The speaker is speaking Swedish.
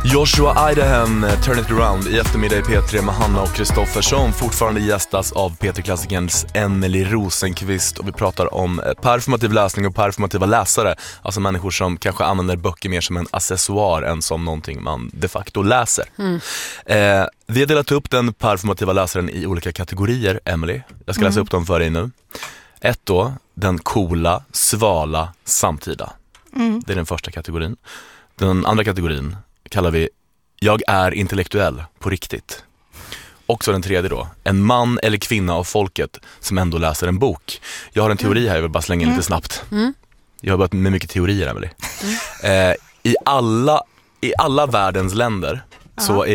Joshua Idahem, Turn It Around i eftermiddag i P3 med Hanna och Kristoffer som fortfarande gästas av P3-klassikerns Emily Rosenqvist, och vi pratar om performativ läsning och performativa läsare, alltså människor som kanske använder böcker mer som en accessoar än som någonting man de facto läser. Vi har delat upp den performativa läsaren i olika kategorier, Emily. Jag ska läsa upp dem för dig nu. 1 då, den coola, svala, samtida. Det är den första kategorin. Den andra kategorin kallar vi jag är intellektuell på riktigt. Också den tredje då, en man eller kvinna av folket som ändå läser en bok. Jag har en teori här, jag vill bara slänga in lite snabbt. Jag har börjat med mycket teorier, Emily. I alla världens länder så är